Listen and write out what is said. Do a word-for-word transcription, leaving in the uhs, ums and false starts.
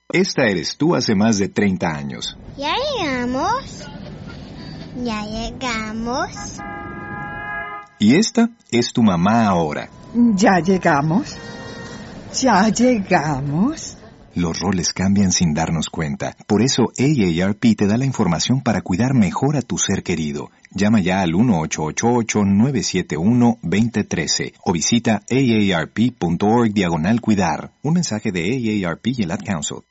Esta eres tú hace más de treinta años. Ya llegamos. Ya llegamos. Y esta es tu mamá ahora. Ya llegamos. Ya llegamos. Los roles cambian sin darnos cuenta. Por eso A A R P te da la información para cuidar mejor a tu ser querido. Llama ya al uno ocho ocho ocho, nueve siete uno, dos cero uno tres o visita aarp punto org diagonal cuidar. Un mensaje de A A R P y el Ad Council.